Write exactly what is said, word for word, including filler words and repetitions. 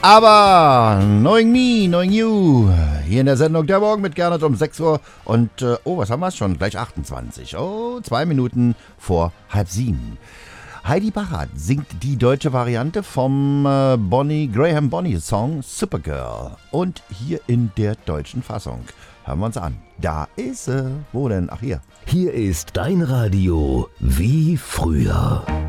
Aber Knowing Me, Knowing You, hier in der Sendung Der Morgen mit Gernot um sechs Uhr und, äh, oh, was haben wir schon? Gleich achtundzwanzig. Oh, zwei Minuten vor halb sieben. Heidi Bachert singt die deutsche Variante vom äh, Bonnie, Graham Bonnie Song Supergirl. Und hier in der deutschen Fassung. Hören wir uns an. Da ist sie. Wo denn? Ach, hier. Hier ist dein Radio wie früher.